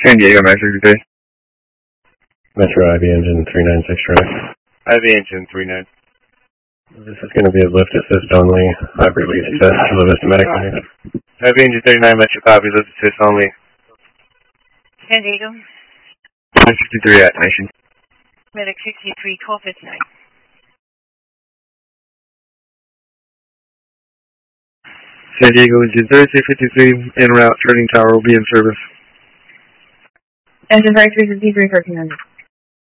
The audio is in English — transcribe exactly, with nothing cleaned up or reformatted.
San Diego, Max sixty-three. Metro I V engine three nine six track. I V engine three nine. This is going to be a lift assist only. Hybrid lead assist, low systematic money. I V engine thirty-nine, Metro copy, lift assist only. San Diego. Max sixty-three at Nation. Medic sixty-three, call fifty-nine. San Diego engine thirty-six fifty-three, en route, turning tower will be in service. Engine thirty-three fifty-three, thirteen hundred.